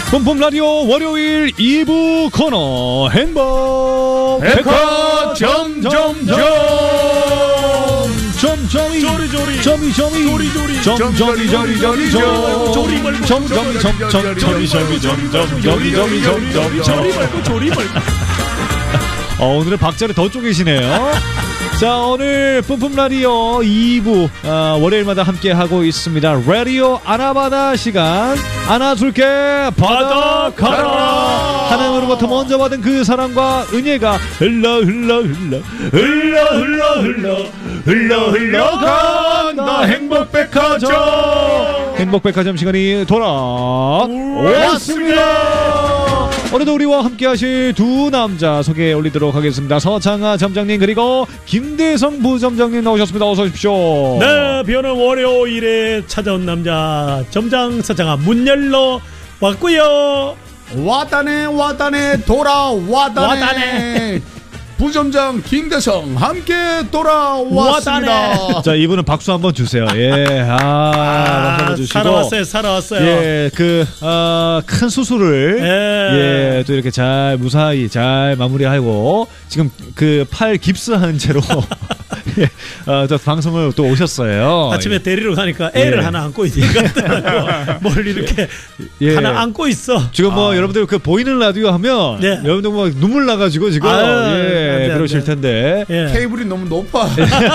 뿜뿜 라디오 월요일 2부 코너 행복 백화점 점점이 조리조리 점이 조리조리 점점이 점점이 조리 말고 점점이 점점이 조리 말고 조리 말고. 오늘은 박자를 더 쪼개시네요. 자, 오늘 뿜뿜 라디오 2부 월요일마다 함께하고 있습니다. 라디오 안아받아 시간. 안아줄게 받아가라. 하나님으로부터 먼저 받은 그 사랑과 은혜가 흘러간다. 행복백화점 시간이 돌아왔습니다. 오늘도 우리와 함께 하실 두 남자 소개해 올리도록 하겠습니다. 서창아 점장님 그리고 김대성 부점장님 나오셨습니다. 어서 오십시오. 네, 비오는 월요일에 찾아온 남자 점장 서창아 문 열러 왔고요. 왔다네 돌아왔다네. 부점장 김대성 함께 돌아왔습니다. 자, 이분은 박수 한번 주세요. 예, 박수 한번 주시고. 살아왔어요. 예, 큰 수술을 예, 또 이렇게 잘 무사히 잘 마무리하고 지금 그 팔 깁스한 채로 저 방송을 또 오셨어요. 아침에 데리러 가니까 애를 하나 안고 있더라고요. 뭘 이렇게 하나 안고 있어. 지금 여러분들 그 보이는 라디오 하면 여러분들 뭐 눈물 나가지고 지금 그러실 텐데 테이블이 너무 높아.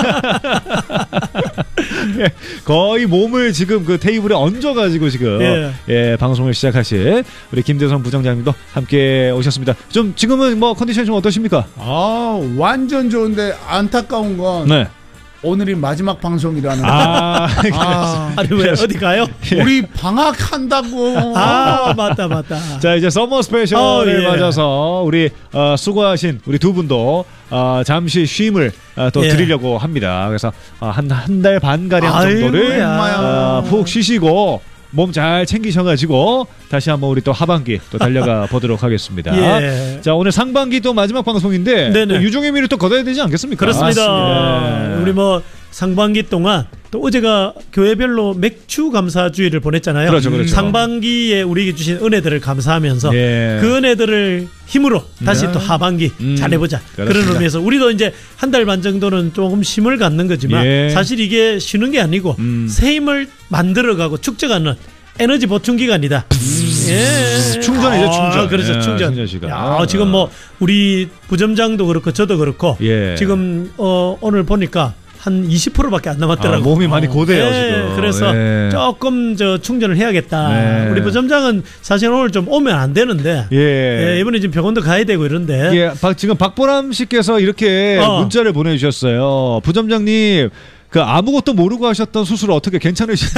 거의 몸을 지금 그 테이블에 얹어가지고 지금 방송을 시작하신 우리 김대성 부장장님도 함께 오셨습니다. 좀 지금은 뭐 컨디션이 좀 어떠십니까? 완전 좋은데 안타까운 건 오늘이 마지막 방송이라는 거. 아니 왜 어디 가요? 우리 방학한다고. 맞다. 자, 이제 서머 스페셜을 맞아서 우리 수고하신 우리 두 분도 잠시 쉼을 또 드리려고 합니다. 그래서 한 달 반 가량 정도를 푹 쉬시고 몸 잘 챙기셔가지고 다시 한번 우리 또 하반기 또 달려가 보도록 하겠습니다. 자, 오늘 상반기 또 마지막 방송인데 또 유종의 미를 또 거둬야 되지 않겠습니까? 그렇습니다. 우리 뭐 상반기 동안 또 어제가 교회별로 맥주 감사주의를 보냈잖아요. 그렇죠. 상반기에 우리에게 주신 은혜들을 감사하면서 그 은혜들을 힘으로 다시 또 하반기 잘해보자. 그렇습니다. 그런 의미에서 우리도 이제 한 달 반 정도는 조금 쉼을 갖는 거지만 사실 이게 쉬는 게 아니고 새 힘을 만들어가고 축적하는 에너지 보충 기간이다. 충전이죠, 충전. 그렇죠, 충전 시간. 지금 뭐 우리 부점장도 그렇고 저도 그렇고 지금 오늘 보니까 한 20%밖에 안 남았더라고요. 몸이 많이 고돼요 지금. 그래서 조금 충전을 해야겠다. 우리 부점장은 사실 오늘 좀 오면 안 되는데 이번에 지금 병원도 가야 되고 이런데 지금 박보람 씨께서 이렇게 문자를 보내주셨어요. 부점장님 그 아무것도 모르고 하셨던 수술 어떻게 괜찮으신지.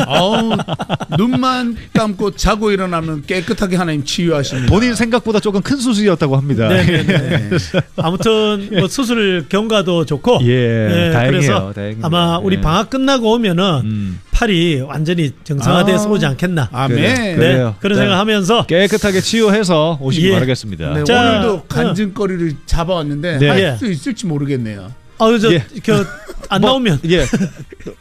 눈만 감고 자고 일어나면 깨끗하게 하나님 치유하십니다. 본인 생각보다 조금 큰 수술이었다고 합니다. 아무튼 뭐 수술 경과도 좋고 다행이에요. 그래서 아마 우리 방학 끝나고 오면은 팔이 완전히 정상화돼서 오지 않겠나. 아멘. 그런 생각하면서 깨끗하게 치유해서 오시기 바라겠습니다. 오늘도 간증거리를 잡아왔는데 할 수 있을지 모르겠네요. 안 나오면